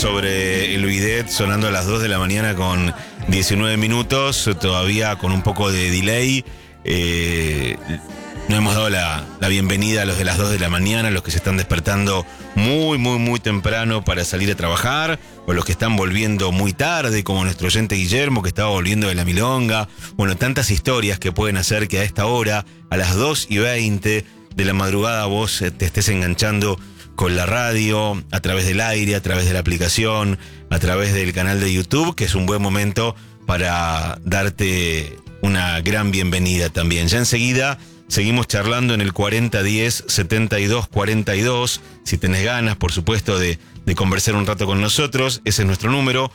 sobre el bidet sonando a las 2 de la mañana con 19 minutos, todavía con un poco de delay. No hemos dado la bienvenida a los de las 2 de la mañana, los que se están despertando muy temprano para salir a trabajar, o los que están volviendo muy tarde, como nuestro oyente Guillermo, que estaba volviendo de la milonga. Bueno, tantas historias que pueden hacer que a esta hora, a las 2:20 de la madrugada, vos te estés enganchando con la radio, a través del aire, a través de la aplicación, a través del canal de YouTube, que es un buen momento para darte una gran bienvenida también. Ya enseguida seguimos charlando en el 4010-7242. Si tenés ganas, por supuesto, de conversar un rato con nosotros, ese es nuestro número,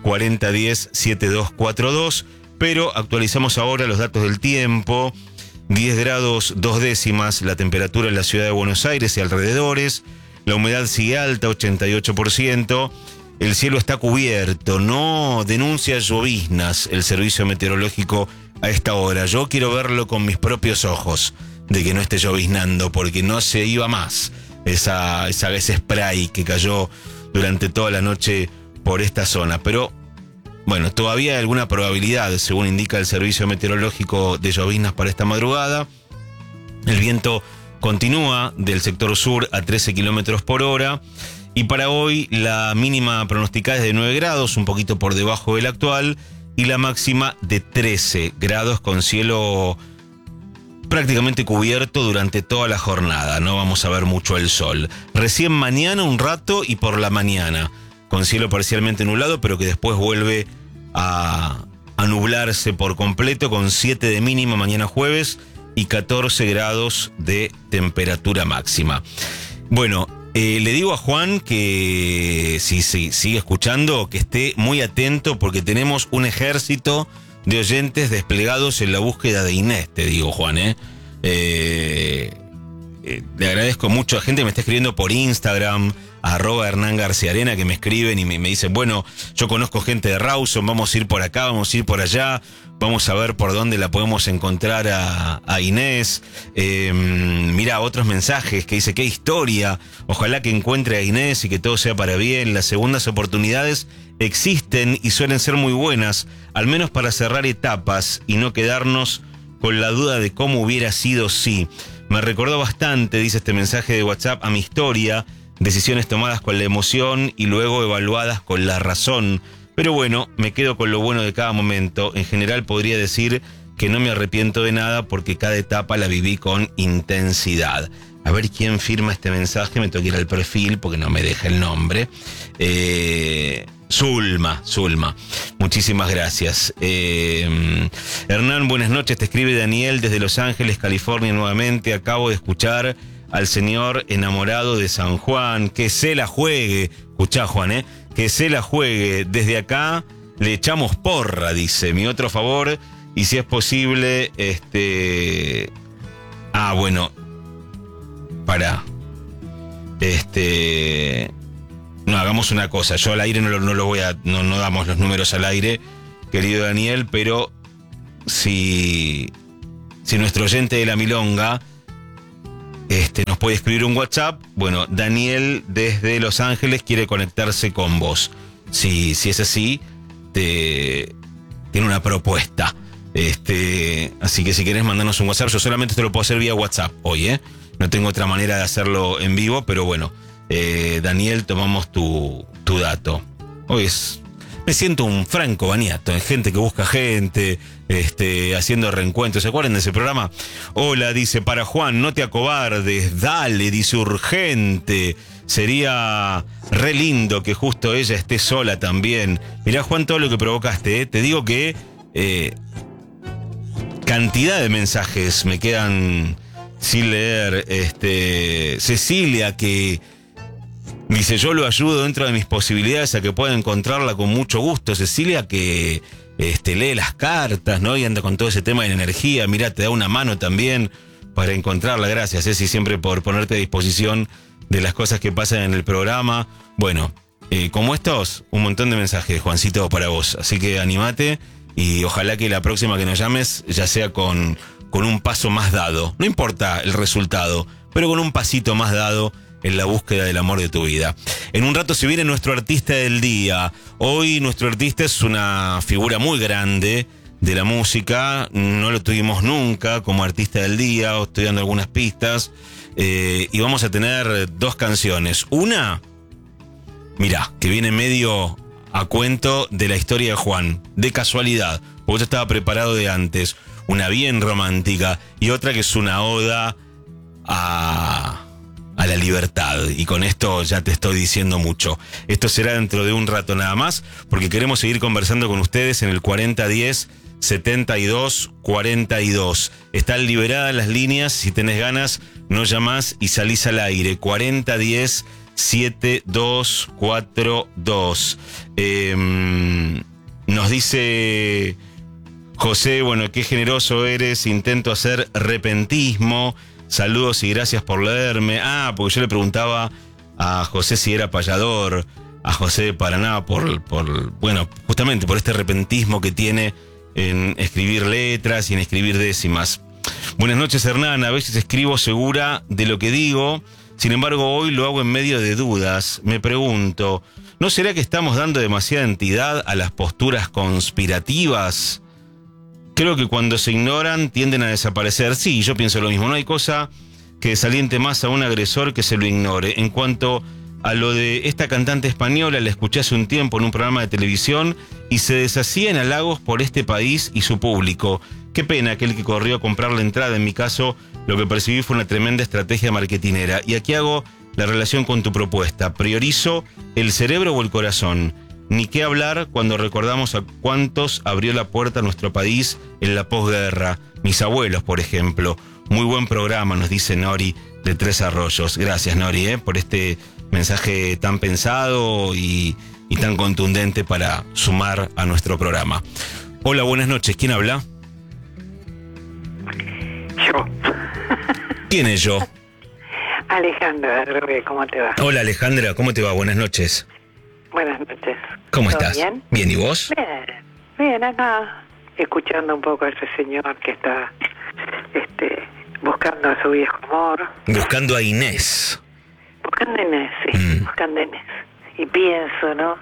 4010-7242. Pero actualizamos ahora los datos del tiempo. 10 grados 2 décimas la temperatura en la ciudad de Buenos Aires y alrededores. La humedad sigue alta, 88%. El cielo está cubierto, no denuncia lloviznas el servicio meteorológico a esta hora. Yo quiero verlo con mis propios ojos, de que no esté lloviznando, porque no se iba más ese spray que cayó durante toda la noche por esta zona. Pero bueno, todavía hay alguna probabilidad, según indica el servicio meteorológico, de lloviznas para esta madrugada. El viento continúa del sector sur a 13 kilómetros por hora. Y para hoy la mínima pronosticada es de 9 grados, un poquito por debajo del actual, y la máxima de 13 grados con cielo prácticamente cubierto durante toda la jornada. No vamos a ver mucho el sol. Recién mañana un rato y por la mañana, con cielo parcialmente nublado, pero que después vuelve a nublarse por completo, con 7 de mínima mañana jueves y 14 grados de temperatura máxima. Bueno, le digo a Juan que si sigue escuchando, que esté muy atento, porque tenemos un ejército de oyentes desplegados en la búsqueda de Inés, te digo, Juan, le agradezco mucho a gente que me está escribiendo por Instagram, @HernánGarciaArena, que me escriben y me dicen, bueno, yo conozco gente de Rawson, vamos a ir por acá, vamos a ir por allá, vamos a ver por dónde la podemos encontrar a Inés. Mira, otros mensajes que dice, qué historia, ojalá que encuentre a Inés y que todo sea para bien. Las segundas oportunidades existen y suelen ser muy buenas, al menos para cerrar etapas y no quedarnos con la duda de cómo hubiera sido si. Me recordó bastante, dice este mensaje de WhatsApp, a mi historia, decisiones tomadas con la emoción y luego evaluadas con la razón. Pero bueno, me quedo con lo bueno de cada momento. En general podría decir que no me arrepiento de nada porque cada etapa la viví con intensidad. A ver quién firma este mensaje, me tengo que ir al perfil porque no me deja el nombre. Zulma. Muchísimas gracias. Hernán, buenas noches. Te escribe Daniel desde Los Ángeles, California nuevamente. Acabo de escuchar al señor enamorado de San Juan. Que se la juegue. Escuchá, Juan, que se la juegue. Desde acá le echamos porra, dice. Mi otro favor, y si es posible, bueno. Pará. No, hagamos una cosa. Yo al aire no lo voy a... No damos los números al aire, querido Daniel, pero si nuestro oyente de la milonga nos puede escribir un WhatsApp. Bueno, Daniel desde Los Ángeles quiere conectarse con vos. Si es así, tiene una propuesta. Así que si querés mandarnos un WhatsApp, yo solamente te lo puedo hacer vía WhatsApp hoy, No tengo otra manera de hacerlo en vivo, pero bueno, Daniel, tomamos tu dato. Hoy me siento un Franco Baniato, gente que busca gente, haciendo reencuentros. ¿Se acuerdan de ese programa? Hola, dice, para Juan, no te acobardes, dale, dice, urgente. Sería re lindo que justo ella esté sola también. Mirá, Juan, todo lo que provocaste, Te digo que cantidad de mensajes me quedan sin leer. Cecilia, que dice, yo lo ayudo dentro de mis posibilidades a que pueda encontrarla con mucho gusto. Cecilia, que lee las cartas, ¿no? Y anda con todo ese tema de la energía. Mirá, te da una mano también para encontrarla. Gracias, Ceci, siempre por ponerte a disposición de las cosas que pasan en el programa. Bueno, como estos, un montón de mensajes, Juancito, para vos. Así que animate y ojalá que la próxima que nos llames ya sea con un paso más dado. No importa el resultado, pero con un pasito más dado en la búsqueda del amor de tu vida. En un rato se viene nuestro artista del día. Hoy nuestro artista es una figura muy grande de la música, no lo tuvimos nunca como artista del día, estoy dando algunas pistas, y vamos a tener dos canciones. Una, mirá, que viene medio a cuento de la historia de Juan, de casualidad, porque yo estaba preparado de antes, una bien romántica, y otra que es una oda a la libertad, y con esto ya te estoy diciendo mucho. Esto será dentro de un rato nada más, porque queremos seguir conversando con ustedes en el 4010-7242. Están liberadas las líneas, si tenés ganas, no llamás y salís al aire. 4010-7242. Nos dice José, bueno, qué generoso eres, intento hacer repentismo. Saludos y gracias por leerme. Porque yo le preguntaba a José si era payador, a José de Paraná, bueno, justamente por este repentismo que tiene en escribir letras y en escribir décimas. Buenas noches, Hernán. A veces escribo segura de lo que digo, sin embargo hoy lo hago en medio de dudas. Me pregunto, ¿no será que estamos dando demasiada entidad a las posturas conspirativas? Creo que cuando se ignoran tienden a desaparecer. Sí, yo pienso lo mismo. No hay cosa que desaliente más a un agresor que se lo ignore. En cuanto a lo de esta cantante española, la escuché hace un tiempo en un programa de televisión y se deshacía en halagos por este país y su público. Qué pena aquel que corrió a comprar la entrada. En mi caso, lo que percibí fue una tremenda estrategia marketinera. Y aquí hago la relación con tu propuesta. ¿Priorizo el cerebro o el corazón? Ni qué hablar cuando recordamos a cuántos abrió la puerta a nuestro país en la posguerra. Mis abuelos, por ejemplo. Muy buen programa, nos dice Nori de Tres Arroyos. Gracias, Nori, por este mensaje tan pensado y tan contundente para sumar a nuestro programa. Hola, buenas noches. ¿Quién habla? Yo. ¿Quién es yo? Alejandra, ¿cómo te va? Hola, Alejandra, ¿cómo te va? Buenas noches. Buenas noches. ¿Cómo ¿Todo estás? bien? Bien, ¿y vos? Bien, acá, escuchando un poco a ese señor que está buscando a su viejo amor. Buscando a Inés. Buscando a Inés, sí, buscando a Inés. Y pienso, ¿no?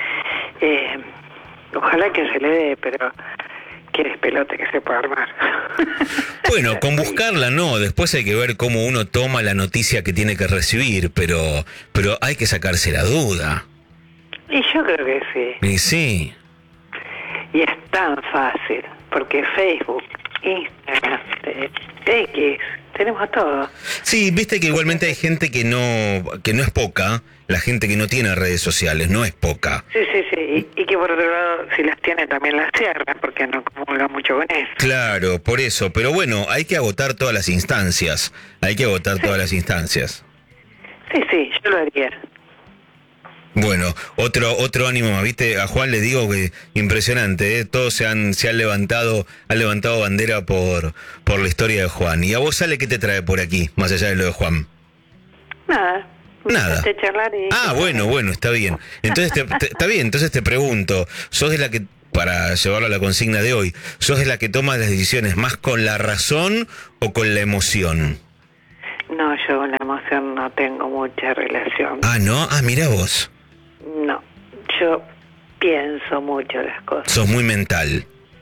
Ojalá que se le dé, pero qué despelote que se puede armar. Bueno, con buscarla no, después hay que ver cómo uno toma la noticia que tiene que recibir, pero hay que sacarse la duda. Y yo creo que sí. Y sí. Y es tan fácil, porque Facebook, Instagram, X, tenemos todo. Sí, viste que igualmente hay gente que no es poca, la gente que no tiene redes sociales, no es poca. Sí. Y que por otro lado, si las tiene, también las cierra, porque no comulga mucho con eso. Claro, por eso. Pero bueno, hay que agotar todas las instancias. Todas las instancias. Sí, yo lo haría. Bueno, otro ánimo más, ¿viste? A Juan le digo que impresionante, ¿eh? Todos se han levantado bandera por la historia de Juan. ¿Y a vos, Ale, qué te trae por aquí, más allá de lo de Juan? Nada. Charlar y... Bueno, está bien. Entonces entonces te pregunto, ¿sos de la que, para llevarlo a la consigna de hoy, sos de la que toma las decisiones más con la razón o con la emoción? No, yo con la emoción no tengo mucha relación. ¿No? Mira vos. No, yo pienso mucho las cosas. Sos muy mental.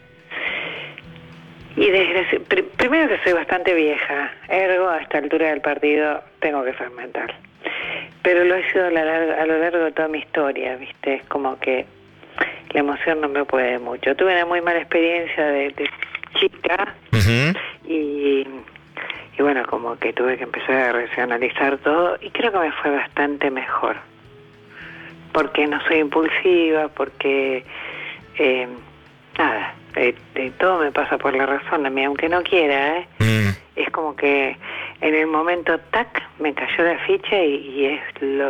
Y primero que soy bastante vieja, ergo a esta altura del partido tengo que ser mental. Pero lo he sido a lo largo de toda mi historia, ¿viste? Es como que la emoción no me puede mucho. Tuve una muy mala experiencia de chica. Uh-huh. Y bueno, como que tuve que empezar a racionalizar todo y creo que me fue bastante mejor. Porque no soy impulsiva, porque todo me pasa por la razón, a mí, aunque no quiera, es como que en el momento, tac, me cayó la ficha y es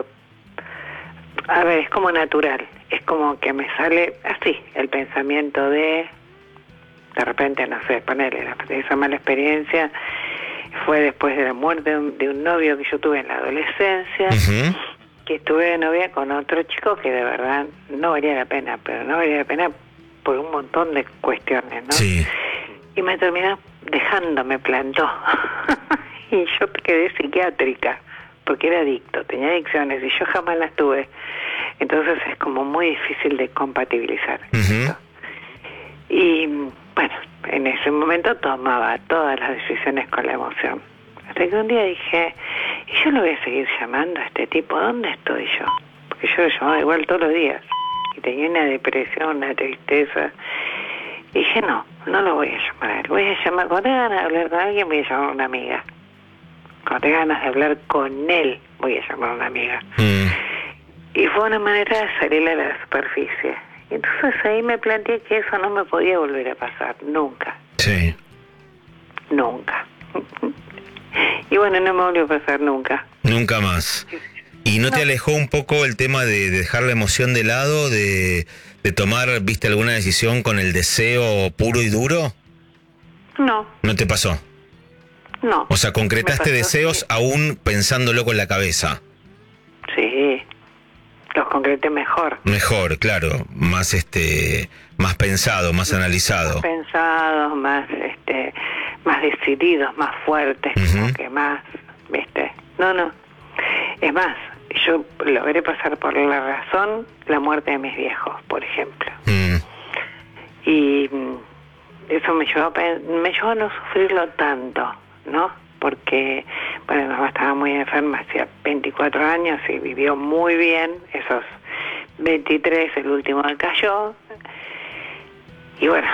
es como natural, es como que me sale así, el pensamiento de repente, no sé, ponele, esa mala experiencia fue después de la muerte de un novio que yo tuve en la adolescencia. Uh-huh. Que estuve de novia con otro chico que de verdad no valía la pena, pero no valía la pena por un montón de cuestiones, ¿no? Sí. Y me terminó dejando, me plantó. Y yo quedé psiquiátrica, porque era adicto, tenía adicciones y yo jamás las tuve. Entonces es como muy difícil de compatibilizar. Ujú. Y bueno, en ese momento tomaba todas las decisiones con la emoción. Hasta que un día dije, ¿y yo lo voy a seguir llamando a este tipo? ¿Dónde estoy yo? Porque yo lo llamaba igual todos los días. Y tenía una depresión, una tristeza. Y dije, no lo voy a llamar a él. Voy a llamar, cuando tenga ganas de hablar con alguien, voy a llamar a una amiga. Cuando tenga ganas de hablar con él, voy a llamar a una amiga. Y fue una manera de salir a la superficie. Entonces ahí me planteé que eso no me podía volver a pasar, nunca. Sí. Nunca. Y bueno, no me volvió a pasar nunca. Nunca más. ¿Y no te alejó un poco el tema de dejar la emoción de lado, de tomar, viste, alguna decisión con el deseo puro y duro? No. ¿No te pasó? No. O sea, concretaste Me pasó, deseos sí. aún pensándolo con la cabeza. Sí, los concreté mejor. Mejor, claro, más más pensado, más analizado. Más pensados, más decididos, más fuertes, como que más, ¿viste? No. Es más, yo logré pasar por la razón la muerte de mis viejos, por ejemplo. Y eso me llevó a no sufrirlo tanto, ¿no? Porque, bueno, mi mamá estaba muy enferma, hacía 24 años y vivió muy bien, esos 23, el último que cayó. Y bueno,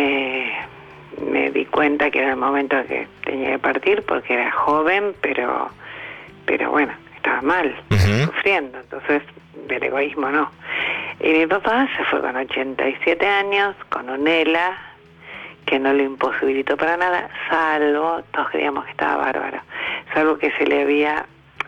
me di cuenta que era el momento que tenía que partir porque era joven, pero bueno, estaba mal, sufriendo, entonces del egoísmo no. Y mi papá se fue con 87 años, con un ELA, que no lo imposibilitó para nada, salvo, todos creíamos que estaba bárbaro, salvo que se le había,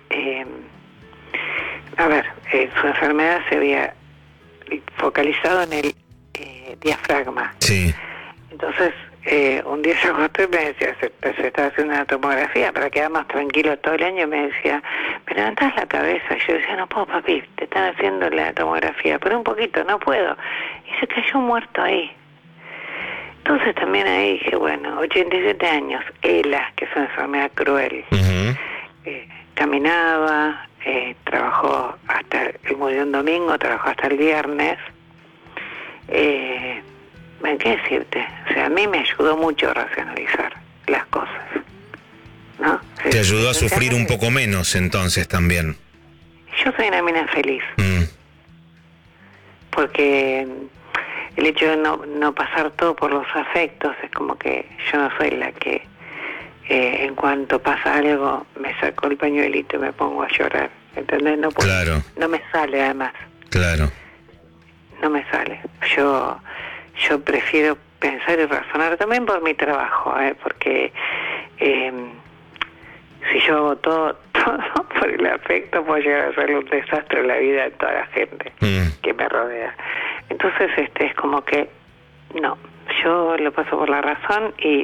su enfermedad se había focalizado en el diafragma. Sí. Entonces, un día se acostó y me decía, se estaba haciendo una tomografía para quedar más tranquilo todo el año, y me decía, me levantás la cabeza. Y yo decía, no puedo, papi, te están haciendo la tomografía, pero un poquito, no puedo. Y se cayó muerto ahí. Entonces también ahí dije, bueno, 87 años, ELA, que es una enfermedad cruel. Caminaba, trabajó él murió un domingo, trabajó hasta el viernes. ¿Qué decirte? O sea, a mí me ayudó mucho a racionalizar las cosas, ¿no? Te ayudó a sufrir un poco menos entonces también. Yo soy una mina feliz. Porque el hecho de no pasar todo por los afectos es como que yo no soy la que en cuanto pasa algo me saco el pañuelito y me pongo a llorar, ¿entendés? No puedo, claro. No me sale además. Claro. No me sale. Yo prefiero pensar y razonar también por mi trabajo, porque si yo hago todo por el afecto, puedo llegar a ser un desastre en la vida de toda la gente que me rodea. Entonces es como que no, yo lo paso por la razón y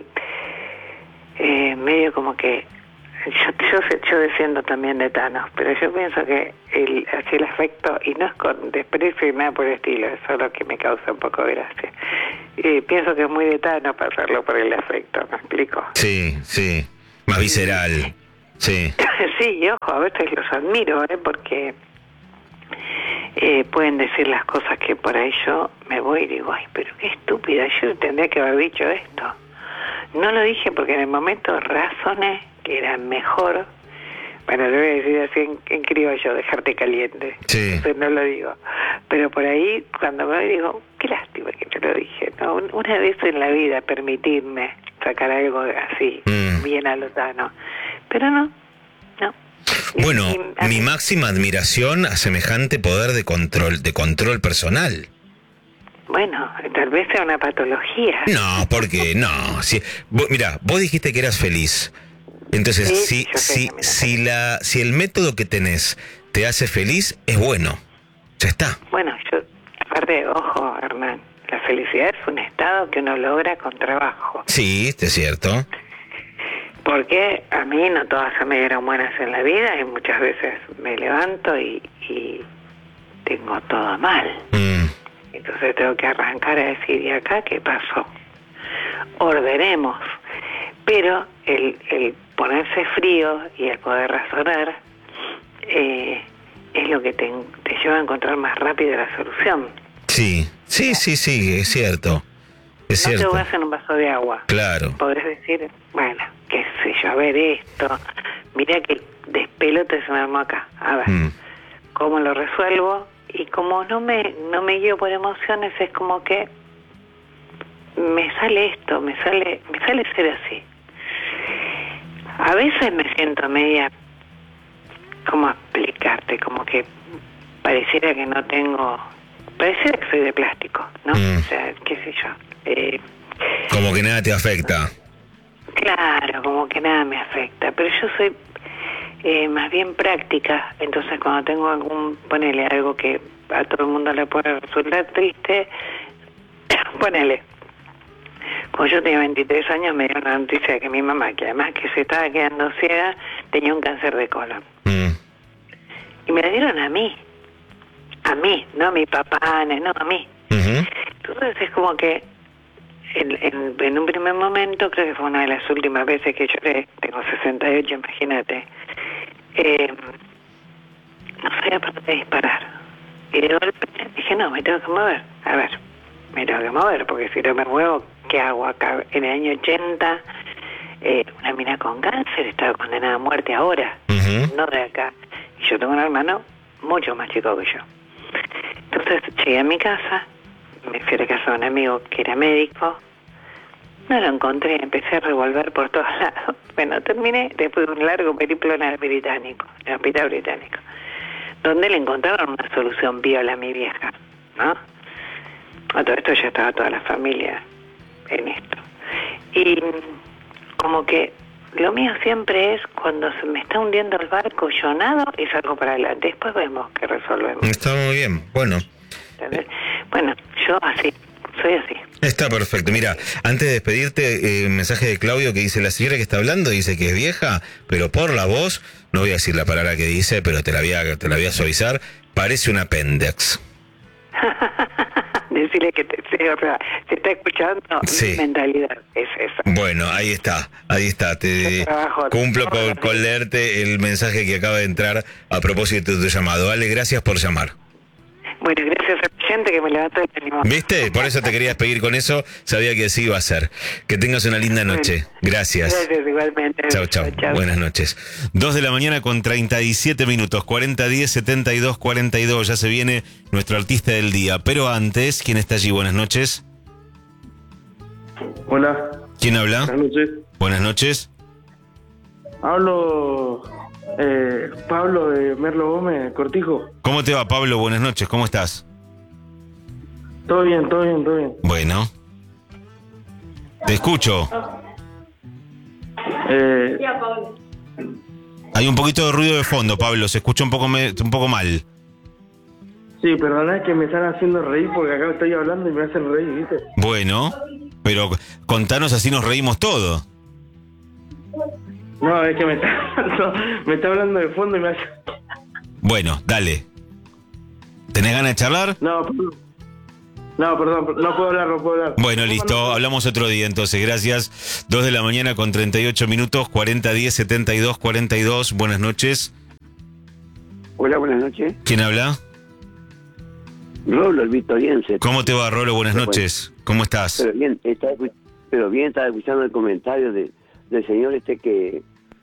medio como que yo defiendo también de Thanos, pero yo pienso que hacia el afecto, y no es con desprecio y nada por el estilo, eso es lo que me causa un poco de gracia. Pienso que es muy de Thanos pasarlo por el afecto, ¿me explico? Sí, más visceral, sí. Sí, y ojo, a veces los admiro, porque pueden decir las cosas que por ahí yo me voy y digo, ay, pero qué estúpida, yo tendría que haber dicho esto. No lo dije porque en el momento razoné que era mejor, bueno, le voy a decir así en criollo, dejarte caliente. Sí. Entonces no lo digo. Pero por ahí, cuando me voy, digo, qué lástima que no lo dije, ¿no? Una vez en la vida permitirme sacar algo así, bien alotano. Pero no. Bueno, mi máxima admiración a semejante poder de control personal. Bueno, tal vez sea una patología. No, porque no. Mira, vos dijiste que eras feliz. Entonces, sí, si el método que tenés te hace feliz, es bueno. Ya está. Bueno, aparte, ojo, Hernán, la felicidad es un estado que uno logra con trabajo. Sí, es cierto. Porque a mí no todas me dieron buenas en la vida y muchas veces me levanto y tengo todo mal. Entonces tengo que arrancar a decir, ¿y acá qué pasó? Ordenemos. Pero el ponerse frío y el poder razonar es lo que te lleva a encontrar más rápido la solución. Sí, es cierto. Es no cierto. te ahogas en un vaso de agua. Claro. Podrás decir, bueno, qué sé yo, a ver esto, mira que despelote se me armó acá, a ver, ¿cómo lo resuelvo? Y como no me guío por emociones, es como que me sale esto, me sale ser así. A veces me siento media, ¿cómo explicarte? Como que pareciera que no tengo, pareciera que soy de plástico, ¿no? O sea, qué sé yo. Como que nada te afecta. Claro, como que nada me afecta, pero yo soy más bien práctica, entonces cuando tengo ponele algo que a todo el mundo le puede resultar triste, ponele. Cuando yo tenía 23 años me dio una noticia de que mi mamá, que además que se estaba quedando ciega, tenía un cáncer de colon. Y me la dieron a mí, no a mi papá, no, a mí. Entonces es como que en un primer momento, creo que fue una de las últimas veces que lloré, tengo 68, imagínate, no sabía por dónde disparar. Y de golpe dije, no, me tengo que mover. A ver, me tengo que mover, porque si no me muevo, ¿qué hago acá? En el año 80, una mina con cáncer estaba condenada a muerte ahora, no de acá. Y yo tengo un hermano mucho más chico que yo. Entonces llegué a mi casa, me fui a la casa de un amigo que era médico, no lo encontré, empecé a revolver por todos lados. Bueno, terminé después de un largo periplo en el hospital británico, donde le encontraron una solución viola a mi vieja, ¿no? A todo esto ya estaba toda la familia en esto. Y como que lo mío siempre es cuando se me está hundiendo el barco, yo nado y salgo para adelante. Después vemos qué resolvemos. Está muy bien, bueno. ¿Entendés? Bueno, yo así, soy así. Está perfecto. Mira, antes de despedirte, un mensaje de Claudio que dice, la señora que está hablando dice que es vieja, pero por la voz, no voy a decir la palabra que dice, pero te la voy a suavizar, parece un apéndice. Decirle que se está escuchando, sí. Mi mentalidad es esa. Bueno, ahí está, te cumplo con leerte el mensaje que acaba de entrar a propósito de tu llamado. Ale, gracias por llamar. Bueno, gracias a la gente que me levantó el ánimo. ¿Viste? Por eso te quería despedir con eso, sabía que así iba a ser. Que tengas una linda noche. Gracias. Gracias igualmente. Chau. Buenas noches. 2 de la mañana con 37 minutos, 4010-7242. Ya se viene nuestro artista del día. Pero antes, ¿quién está allí? Buenas noches. Hola. ¿Quién habla? Buenas noches. Buenas noches. Hablo Pablo de Merlo Gómez, Cortijo. ¿Cómo te va, Pablo? Buenas noches, ¿cómo estás? Todo bien. Bueno. Te escucho. Hay un poquito de ruido de fondo, Pablo, se escucha un poco mal. Sí, perdona, es que me están haciendo reír porque acá estoy hablando y me hacen reír, ¿viste? Bueno, pero contanos, así nos reímos todo. No, es que me está hablando de fondo y me hace... Bueno, dale. ¿Tenés ganas de charlar? No, perdón, no puedo hablar. Bueno, listo, hablamos otro día entonces, gracias. 2 de la mañana con 38 minutos, 4010-7242, buenas noches. Hola, buenas noches. ¿Quién habla? Rolo, el victoriense. ¿Cómo te va, Rolo? Buenas noches. ¿Cómo estás? Pero bien, estaba escuchando el comentario del señor que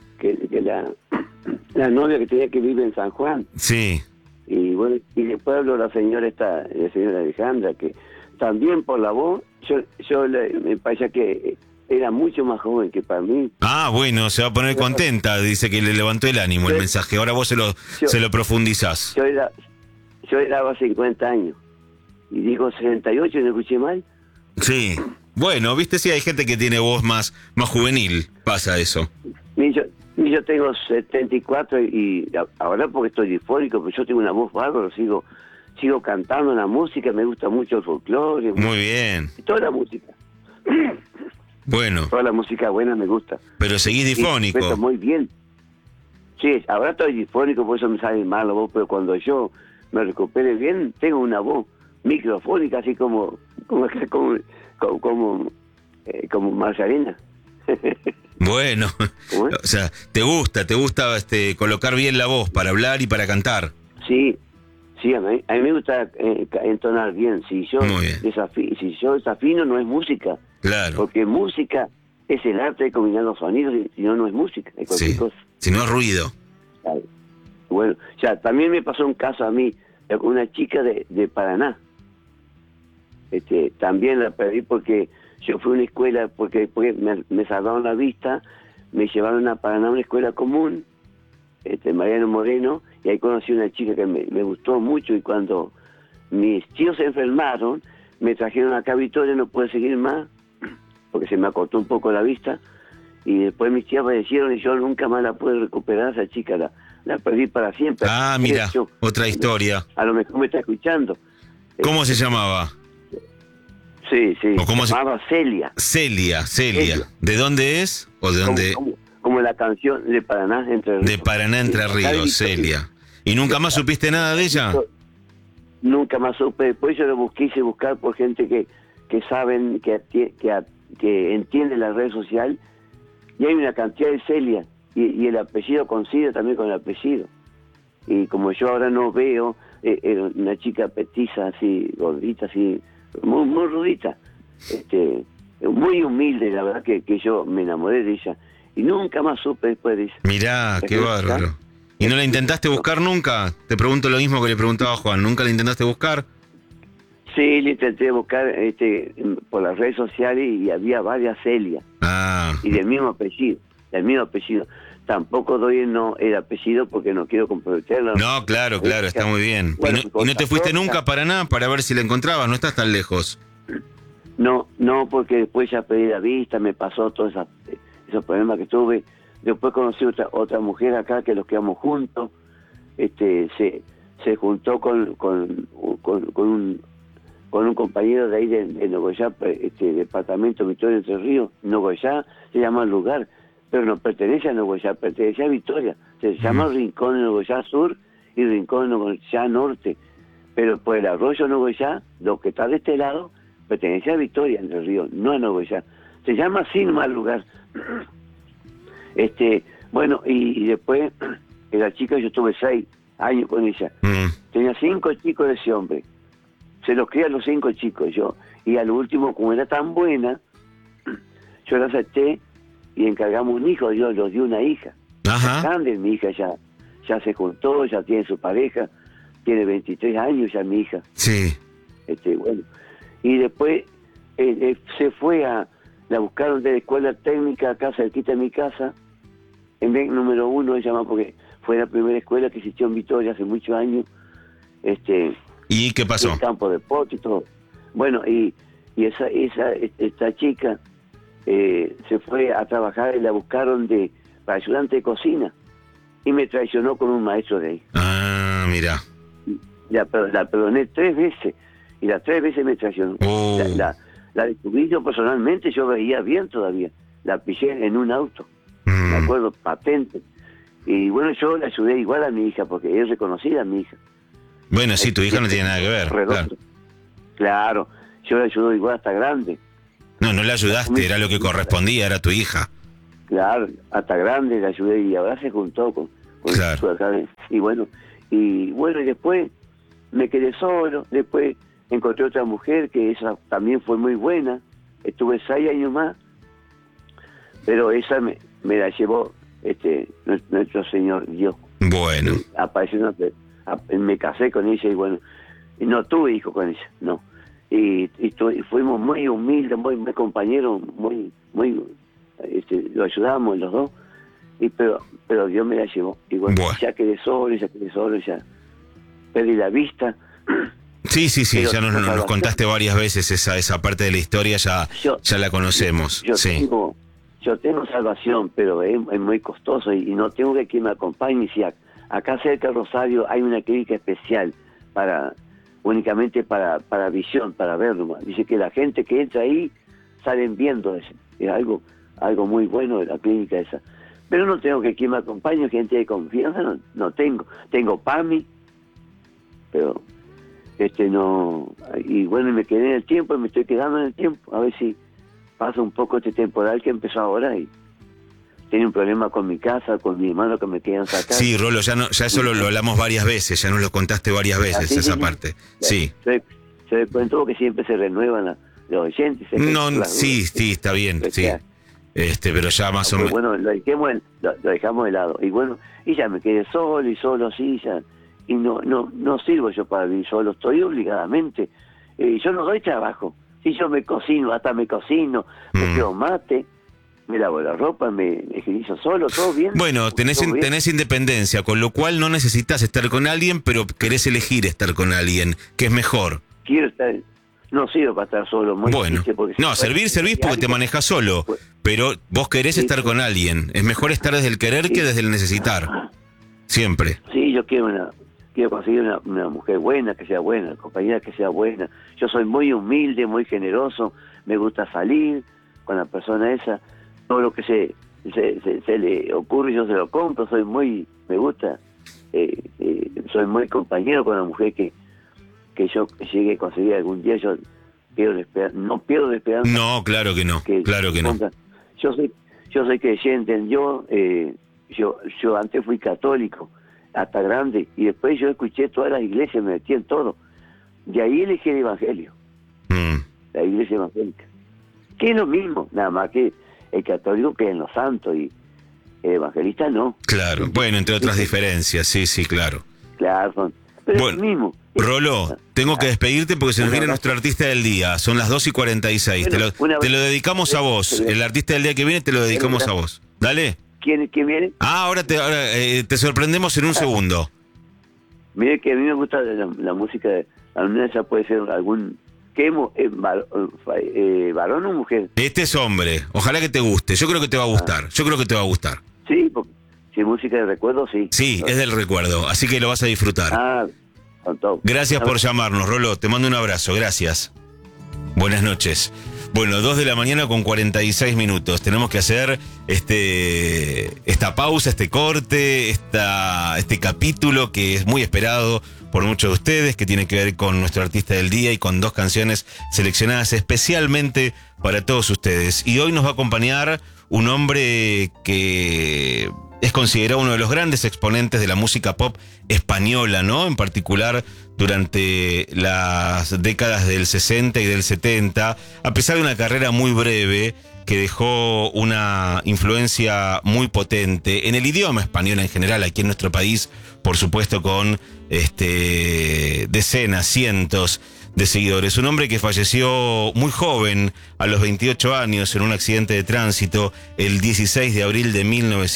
la novia que tenía que vivir en San Juan. Sí. Y bueno, y de pueblo la señora Alejandra, que también por la voz, me parece que era mucho más joven que para mí. Ah, bueno, se va a poner contenta, dice que le levantó el ánimo el mensaje. Ahora vos se lo profundizás. Yo era 50 años. Y digo 68, ¿no escuché mal? Sí. Bueno, viste, sí hay gente que tiene voz más juvenil, pasa eso. Yo tengo 74 y ahora porque estoy difónico, pero yo tengo una voz bárbara, sigo cantando la música, me gusta mucho el folclore. Muy bien. Toda la música. Bueno. Toda la música buena me gusta. Pero seguís difónico. Sí, muy bien. Sí, ahora estoy difónico, por eso me sale mal la voz, pero cuando yo me recupere bien, tengo una voz microfónica, así como Margarina. Bueno, ¿Cómo es? o sea, te gusta colocar bien la voz para hablar y para cantar. Sí, sí, a mí me gusta entonar bien. Si yo Muy bien. desafino, no es música. Claro. Porque música es el arte de combinar los sonidos, y si no, no es música, es cualquier Sí. cosa. Si no es ruido. Claro. Bueno, ya también me pasó un caso a mí, una chica de Paraná. También la perdí porque yo fui a una escuela, porque después me salvaron la vista, me llevaron a Paraná a una escuela común, Mariano Moreno, y ahí conocí a una chica que me gustó mucho, y cuando mis tíos se enfermaron, me trajeron acá a Vitoria, no pude seguir más, porque se me acortó un poco la vista, y después mis tías fallecieron y yo nunca más la pude recuperar, esa chica la perdí para siempre. Ah, mira, otra historia. A lo mejor me está escuchando. ¿Cómo se llamaba? Sí, ¿O cómo se llamaba Celia. Celia. ¿De dónde es? ¿O de dónde? Como la canción de Paraná, Entre Ríos. De Paraná, Entre Ríos, Celia. ¿Y nunca más supiste nada de ella? Nunca más supe. Después yo lo quise buscar por gente que saben, que entiende la red social. Y hay una cantidad de Celia. Y el apellido coincide también con el apellido. Y como yo ahora no veo, era una chica petiza, así, gordita, así, muy rudita. Muy humilde, la verdad que yo me enamoré de ella. Y nunca más supe después de eso. Mirá, qué bárbaro. ¿Y no la intentaste buscar nunca? Te pregunto lo mismo que le preguntaba a Juan. ¿Nunca la intentaste buscar? Sí, le intenté buscar por las redes sociales y había varias Celia. Ah. Y del mismo apellido. Tampoco doy el apellido porque no quiero comprometerla. No, claro, está muy bien. Bueno, ¿Y no te fuiste nunca para nada para ver si la encontrabas? No estás tan lejos. No, porque después ya perdí la vista, me pasó todos esos problemas que tuve. Después conocí otra mujer acá que los quedamos juntos. Se juntó con un compañero de ahí de Nogoyá, departamento Victoria Entre Ríos. Nogoyá se llama el lugar, pero no pertenece a Nogoyá, pertenece a Victoria. Se llama Rincón de Nogoyá Sur y Rincón de Nogoyá Norte. Pero por el arroyo Nogoyá, lo que está de este lado, pertenece a Victoria Entre Ríos, no a Nogoyá. Se llama así nomás el lugar. Bueno, y después, la chica, yo tuve 6 años con ella. Tenía 5 chicos de ese hombre. Se los cría a los 5 chicos yo. Y al último, como era tan buena, yo la acepté y encargamos un hijo, yo los di una hija. Ajá. Grande, mi hija ya se juntó, ya tiene su pareja, tiene 23 años ya mi hija. Sí. Bueno. Y después se fue la buscaron de la escuela técnica acá cerquita de mi casa, en vez número 1 se llama, porque fue la primera escuela que existió en Vitoria hace muchos años. ¿Y qué pasó? El campo de deporte y todo. Bueno, y esta chica se fue a trabajar y la buscaron para ayudante de cocina y me traicionó con un maestro de ahí. Ah, mira. La perdoné 3 veces y las 3 veces me traicionó. La descubrí yo personalmente, yo veía bien todavía. La pillé en un auto, me acuerdo, patente. Y bueno, yo la ayudé igual a mi hija porque es reconocida mi hija. Bueno, sí, tu hija no tiene nada que ver. Claro, yo la ayudo igual hasta grande. No la ayudaste, era lo que correspondía, era tu hija. Claro, hasta grande la ayudé y ahora se juntó con claro. su acá. Y bueno, y después me quedé solo, después encontré otra mujer que esa también fue muy buena, estuve 6 años más, pero esa me la llevó nuestro Señor Dios. Bueno. Apareció me casé con ella y bueno, y no tuve hijo con ella, no. Y fuimos muy humildes, muy compañeros, muy lo ayudamos los dos, pero Dios me la llevó. Y bueno, ya quedé solo, ya perdí la vista. Sí, ya nos contaste varias veces esa parte de la historia, ya la conocemos. Yo tengo salvación, pero es muy costoso y no tengo que me acompañe. Si acá cerca de Rosario hay una clínica especial únicamente para visión, para verlo. Dice que la gente que entra ahí salen viendo eso. Es algo muy bueno de la clínica esa. Pero no tengo que me acompañe, gente de confianza, no tengo. Tengo PAMI, pero no. Y bueno, me quedé en el tiempo, me estoy quedando en el tiempo, a ver si pasa un poco este temporal que empezó ahora y tenía un problema con mi casa, con mi hermano que me querían sacar. Sí, Rolo, ya eso lo hablamos varias veces, ya nos lo contaste varias veces, sí, esa sí, parte. Sí. Se cuento que siempre se renuevan los oyentes. No, sí, está bien, sí. Pero ya más o menos. Bueno, lo dejamos de lado. Y bueno, y ya me quedé solo así, ya. Y no sirvo yo para vivir solo, estoy obligadamente. Yo no doy trabajo. Si yo me cocino, me quedo mate, me lavo la ropa, me higienizo solo, todo bien. Bueno, tenés independencia, con lo cual no necesitas estar con alguien, pero querés elegir estar con alguien, que es mejor. Quiero estar, no sirvo para estar solo. Bueno, no, servís porque te manejas solo, pero vos querés estar con alguien. Es mejor estar desde el querer que desde el necesitar. Siempre. Sí, yo quiero conseguir una mujer buena, que sea buena, compañera que sea buena. Yo soy muy humilde, muy generoso, me gusta salir con la persona esa, todo lo que se le ocurre yo se lo compro, me gusta, soy muy compañero con la mujer que yo llegue a conseguir algún día. Yo no pierdo la esperanza. No, claro que no, claro que no. Yo soy creyente, yo antes fui católico, hasta grande, y después yo escuché todas las iglesias, me metí en todo. De ahí elegí el evangelio, la iglesia evangélica, que es lo mismo, nada más que el católico que en los santos, y el evangelista no. Claro, bueno, entre otras diferencias, sí, claro. Claro, pero bueno, es lo mismo. Rolo, tengo que despedirte porque se nos viene nuestro artista del día, son las 2:46, te lo dedicamos a vos, el artista del día que viene te lo dedicamos a vos, dale. ¿Quién viene? Ahora te sorprendemos en un segundo. Mire que a mí me gusta la música de alguna esa puede ser algún varón o mujer. Este es hombre, ojalá que te guste, yo creo que te va a gustar, Sí, porque si es música de recuerdo, sí. Sí, es del recuerdo, así que lo vas a disfrutar. Con todo. Gracias por llamarnos, Rolo, te mando un abrazo, gracias. Buenas noches. Bueno, 2:46 a.m. Tenemos que hacer esta pausa, este corte, este capítulo que es muy esperado por muchos de ustedes, que tiene que ver con nuestro artista del día y con 2 canciones seleccionadas especialmente para todos ustedes. Y hoy nos va a acompañar un hombre que es considerado uno de los grandes exponentes de la música pop española, ¿no? En particular durante las décadas del 60 y del 70, a pesar de una carrera muy breve que dejó una influencia muy potente en el idioma español en general, aquí en nuestro país, por supuesto, con decenas, cientos de seguidores. Un hombre que falleció muy joven, a los 28 años, en un accidente de tránsito, el 16 de abril de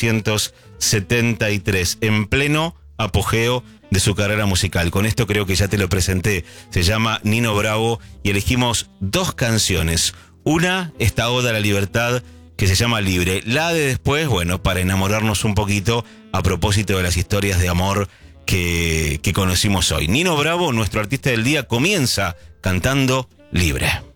1973, en pleno apogeo de su carrera musical. Con esto creo que ya te lo presenté. Se llama Nino Bravo y elegimos 2 canciones. Una, esta oda a la libertad que se llama Libre. La de después, bueno, para enamorarnos un poquito a propósito de las historias de amor que conocimos hoy. Nino Bravo, nuestro artista del día, comienza cantando Libre.